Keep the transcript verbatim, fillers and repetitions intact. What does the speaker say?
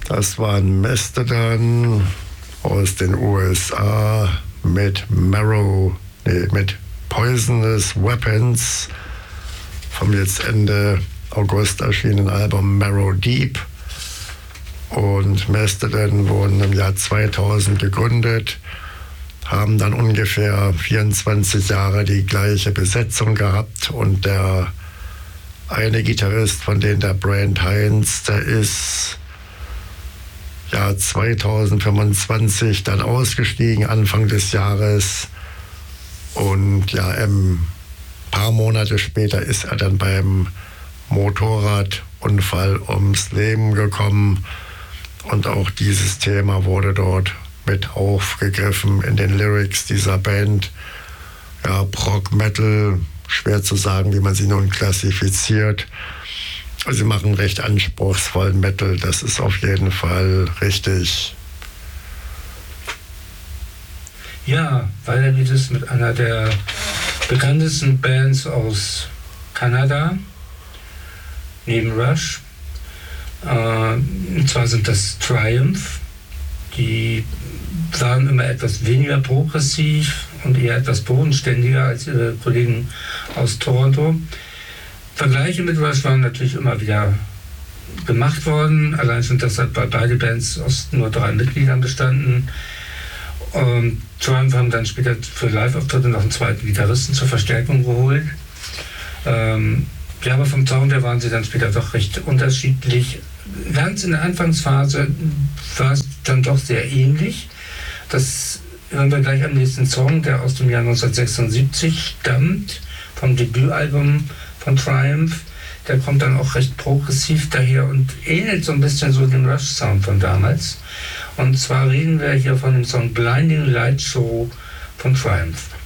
Das waren Mastodon aus den U S A mit Marrow, nee, mit Poisonous Weapons vom jetzt Ende August erschienenen Album Marrow Deep. Und Mastodon wurden im Jahr zweitausend gegründet, haben dann ungefähr vierundzwanzig Jahre die gleiche Besetzung gehabt und der eine Gitarrist von denen, der Brent Hines, der ist ja zweitausendfünfundzwanzig dann ausgestiegen, Anfang des Jahres. Und ja, ein paar Monate später ist er dann beim Motorradunfall ums Leben gekommen. Und auch dieses Thema wurde dort mit aufgegriffen in den Lyrics dieser Band. Ja, Prog Metal, schwer zu sagen, wie man sie nun klassifiziert. Also sie machen recht anspruchsvollen Metal, das ist auf jeden Fall richtig. Ja, weiter geht es mit einer der bekanntesten Bands aus Kanada, neben Rush. Äh, und zwar sind das Triumph. Die waren immer etwas weniger progressiv und eher etwas bodenständiger als ihre Kollegen aus Toronto. Vergleiche mit Rush waren natürlich immer wieder gemacht worden, allein schon deshalb, weil beide Bands aus nur drei Mitgliedern bestanden. Und Triumph haben dann später für Live-Auftritte noch einen zweiten Gitarristen zur Verstärkung geholt. Ähm, ja, aber vom Sound her waren sie dann später doch recht unterschiedlich. Ganz in der Anfangsphase war es dann doch sehr ähnlich. Das hören wir gleich am nächsten Song, der aus dem Jahr neunzehnhundertsechsundsiebzig stammt, vom Debütalbum von Triumph. Der kommt dann auch recht progressiv daher und ähnelt so ein bisschen so dem Rush-Sound von damals. Und zwar reden wir hier von dem Song Blinding Light Show von Triumph.